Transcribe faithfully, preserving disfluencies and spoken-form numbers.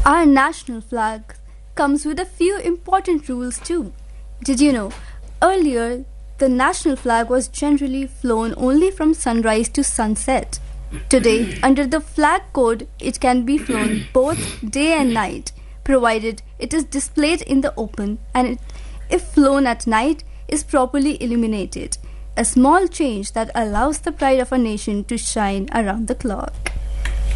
Our national flag comes with a few important rules too. Did you know? Earlier, the national flag was generally flown only from sunrise to sunset. Today, under the flag code, it can be flown both day and night, provided it is displayed in the open and it, if flown at night, is properly illuminated. A small change that allows the pride of a nation to shine around the clock.